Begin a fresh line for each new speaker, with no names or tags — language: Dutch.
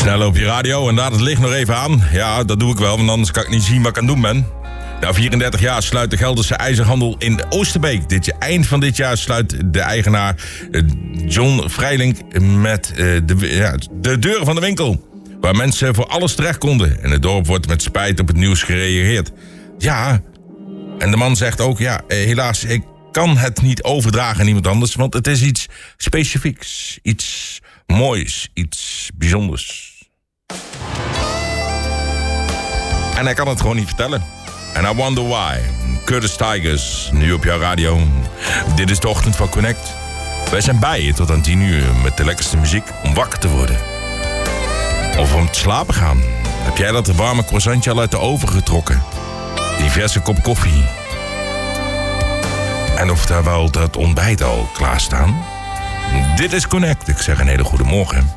Snel op je radio en laat het licht nog even aan. Ja, dat doe ik wel, want anders kan ik niet zien wat ik aan het doen ben. Na 34 jaar sluit de Gelderse ijzerhandel in Oosterbeek. Eind van dit jaar sluit de eigenaar John Vrijlink met de deuren van de winkel. Waar mensen voor alles terecht konden. En het dorp wordt met spijt op het nieuws gereageerd. Ja, en de man zegt ook, helaas, ik kan het niet overdragen aan iemand anders. Want het is iets specifieks, iets moois, iets bijzonders. En hij kan het gewoon niet vertellen. En I Wonder Why. Curtis Tigers, nu op jouw radio. Dit is de ochtend van Connect. Wij zijn bij je tot aan 10 uur met de lekkerste muziek om wakker te worden. Of om te slapen gaan. Heb jij dat warme croissantje al uit de oven getrokken? Die verse kop koffie. En of daar wel dat ontbijt al klaarstaan? Dit is Connect. Ik zeg een hele goede morgen.